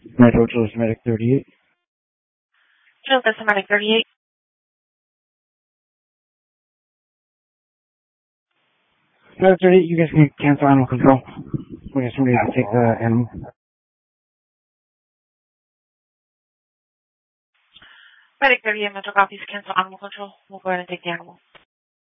Metro Jules Medic 38. Jules, that's Medic 38. Medic 38, you guys can cancel animal control. We just need to take the animal. Medic 38, Metro copies, cancel animal control. We'll go ahead and take the animal.